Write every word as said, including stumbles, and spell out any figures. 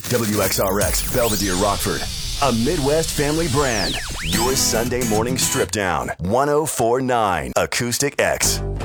W X R X, Belvedere, Rockford. A Midwest family brand. Your Sunday morning strip down. one oh four point nine Acoustic X.